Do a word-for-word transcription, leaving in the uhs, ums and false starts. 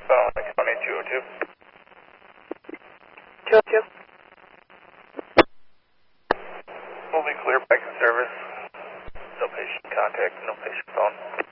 phone, County two oh two. two oh two. Fully clear back in service. No patient contact, no patient phone.